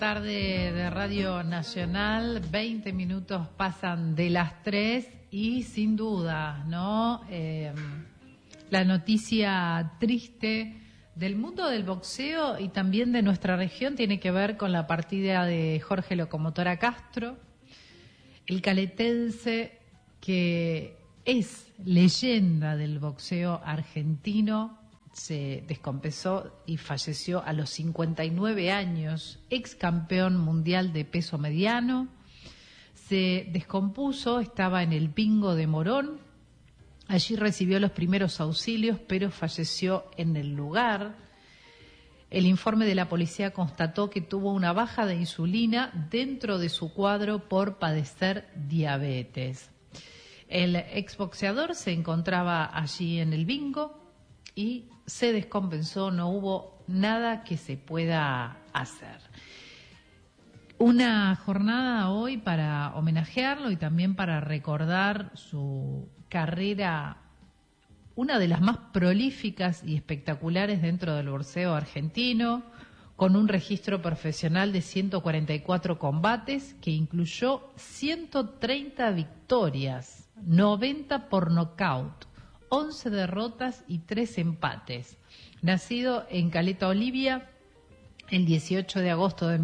Tarde de Radio Nacional, 20 minutos pasan de las 3 y sin duda, ¿no? La noticia triste del mundo del boxeo y también de nuestra región tiene que ver con la partida de Jorge Locomotora Castro, el caletense que es leyenda del boxeo argentino. Se descompensó y falleció a los 59 años, ex campeón mundial de peso mediano. Se descompuso, estaba en el Pingo de Morón, allí recibió los primeros auxilios, pero falleció en el lugar. El informe de la policía constató que tuvo una baja de insulina dentro de su cuadro por padecer diabetes. El exboxeador se encontraba allí en el bingo y se descompensó, no hubo nada que se pueda hacer. Una jornada hoy para homenajearlo y también para recordar su carrera, una de las más prolíficas y espectaculares dentro del boxeo argentino, con un registro profesional de 144 combates que incluyó 130 victorias, 90 por nocaut, 11 derrotas y 3 empates. Nacido en Caleta Olivia el 18 de agosto de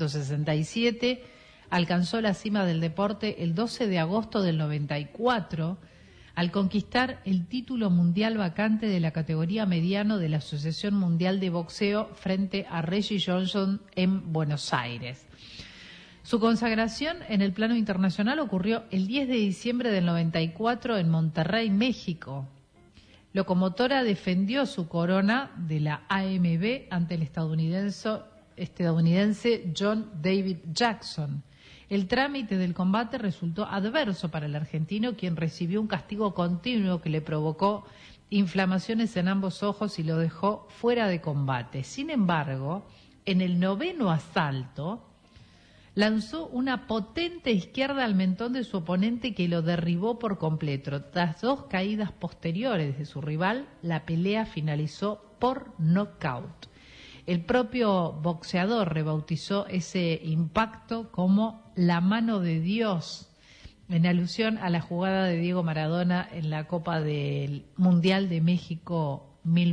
1967, alcanzó la cima del deporte el 12 de agosto del 94 al conquistar el título mundial vacante de la categoría mediano de la Asociación Mundial de Boxeo frente a Reggie Johnson en Buenos Aires. Su consagración en el plano internacional ocurrió el 10 de diciembre del 94 en Monterrey, México. Locomotora defendió su corona de la AMB ante el estadounidense John David Jackson. El trámite del combate resultó adverso para el argentino, quien recibió un castigo continuo que le provocó inflamaciones en ambos ojos y lo dejó fuera de combate. Sin embargo, en el 9º asalto, lanzó una potente izquierda al mentón de su oponente que lo derribó por completo. Tras 2 caídas posteriores de su rival, la pelea finalizó por nocaut. El propio boxeador rebautizó ese impacto como la mano de Dios, en alusión a la jugada de Diego Maradona en la Copa del Mundial de México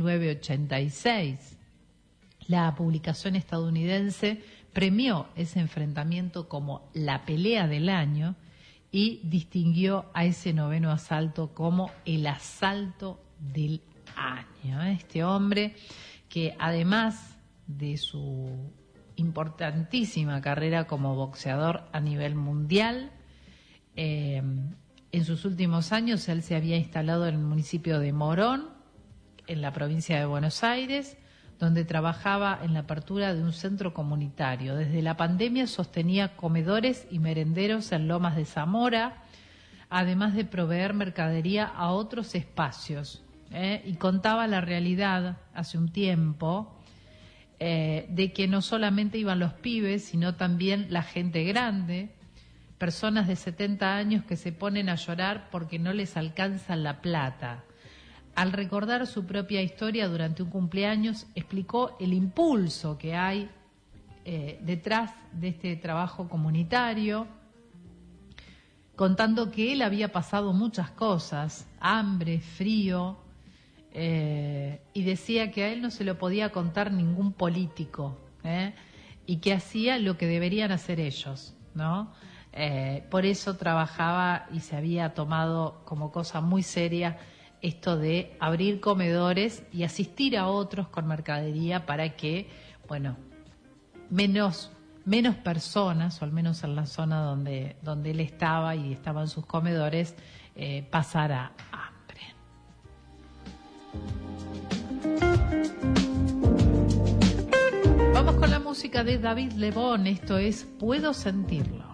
1986. La publicación estadounidense premió ese enfrentamiento como la pelea del año y distinguió a ese 9º asalto como el asalto del año. Este hombre que además de su importantísima carrera como boxeador a nivel mundial, en sus últimos años él se había instalado en el municipio de Morón, en la provincia de Buenos Aires, donde trabajaba en la apertura de un centro comunitario. Desde la pandemia sostenía comedores y merenderos en Lomas de Zamora, además de proveer mercadería a otros espacios. Y contaba la realidad hace un tiempo de que no solamente iban los pibes, sino también la gente grande, personas de 70 años que se ponen a llorar porque no les alcanza la plata. Al recordar su propia historia durante un cumpleaños, explicó el impulso que hay detrás de este trabajo comunitario, contando que él había pasado muchas cosas, hambre, frío, y decía que a él no se lo podía contar ningún político, y que hacía lo que deberían hacer ellos, ¿no? Por eso trabajaba y se había tomado como cosa muy seria esto de abrir comedores y asistir a otros con mercadería para que, bueno, menos personas, o al menos en la zona donde él estaba y estaban sus comedores, pasara hambre. Vamos con la música de David Lebón, esto es Puedo Sentirlo.